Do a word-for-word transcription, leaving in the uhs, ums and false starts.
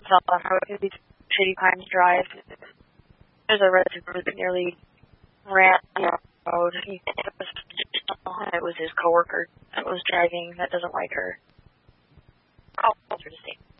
fell off the road. These Shady Pines Drive. There's a red Subaru that nearly ran on the road. He, it, was, it was his coworker that was driving that doesn't like her. I'll hold her to stay.